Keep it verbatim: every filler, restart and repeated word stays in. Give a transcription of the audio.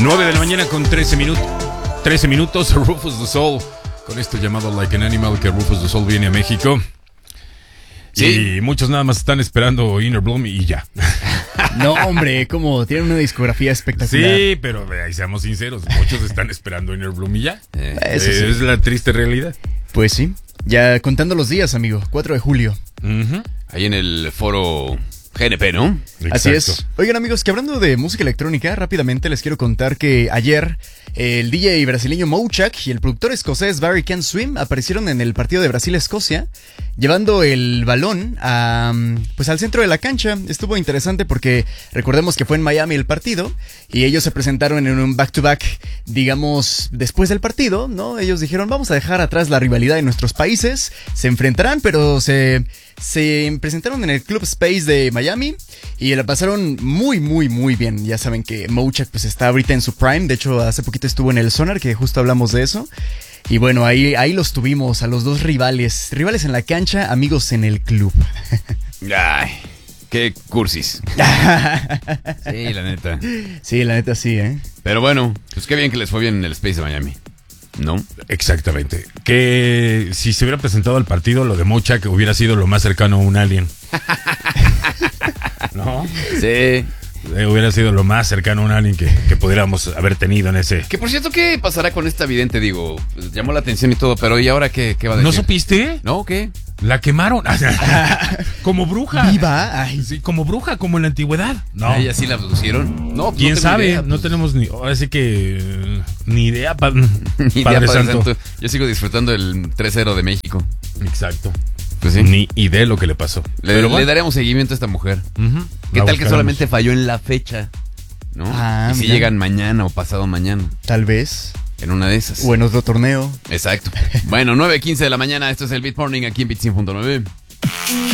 nueve de la mañana con trece minutos. trece minutos, Rufus Du Sol. Con esto llamado Like an Animal, que Rufus Du Sol viene a México. Sí. Y muchos nada más están esperando Inner Bloom y ya. No, hombre, como tienen una discografía espectacular. Sí, pero ahí seamos sinceros, muchos están esperando Inner Bloom y ya. Eh, Eso sí. Es la triste realidad. Pues sí, ya contando los días, amigo, cuatro de julio. Uh-huh. Ahí en el foro G N P, ¿no? Exacto. Así es. Oigan, amigos, que hablando de música electrónica, rápidamente les quiero contar que ayer el D J brasileño Mouchak y el productor escocés Barry Can Swim aparecieron en el partido de Brasil-Escocia, llevando el balón a, pues al centro de la cancha. Estuvo interesante porque recordemos que fue en Miami el partido y ellos se presentaron en un back-to-back, digamos, después del partido, ¿no? Ellos dijeron, vamos a dejar atrás la rivalidad de nuestros países, se enfrentarán, pero se... Se presentaron en el Club Space de Miami y la pasaron muy, muy, muy bien. Ya saben que Mouchak pues está ahorita en su prime. De hecho, hace poquito estuvo en el Sonar, que justo hablamos de eso. Y bueno, ahí, ahí los tuvimos, a los dos rivales. Rivales en la cancha, amigos en el club. Ay, qué cursis. Sí, la neta. Sí, la neta sí, ¿eh? Pero bueno, pues qué bien que les fue bien en el Space de Miami. ¿No? Exactamente. Que si se hubiera presentado al partido, lo de Mouchak hubiera sido lo más cercano a un alien. ¿No? Sí. Eh, hubiera sido lo más cercano a un alien que, que pudiéramos haber tenido en ese. Que por cierto, ¿qué pasará con esta vidente? Digo, llamó la atención y todo, pero ¿y ahora qué, qué va a decir? ¿No supiste? ¿No? ¿Qué? La quemaron. Como bruja. Viva. Ay. Sí, como bruja, como en la antigüedad. No. ¿A ella sí la abducieron? No, ¿Quién no sabe? idea, No pues. tenemos ni... Ahora sí que... eh, ni idea, pa, Ni idea, Padre Padre Santo. Santo. Yo sigo disfrutando el tres cero de México. Exacto. Pues sí. Ni idea de lo que le pasó. Le, Pero le bueno. daremos seguimiento a esta mujer. Uh-huh. ¿Qué La tal que buscaremos. solamente falló en la fecha? ¿No? Ah, y si mira. llegan mañana o pasado mañana. Tal vez. En una de esas. O en otro torneo. Exacto. Bueno, nueve quince de la mañana. Esto es el Beat Morning aquí en Beat cien punto nueve.